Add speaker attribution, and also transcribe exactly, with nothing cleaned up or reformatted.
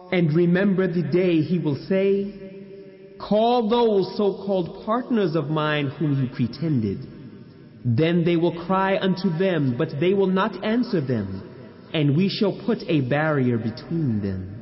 Speaker 1: And remember the day he will say, call those so-called partners of mine whom you pretended. Then they will cry unto them, but they will not answer them, and we shall put a barrier between them.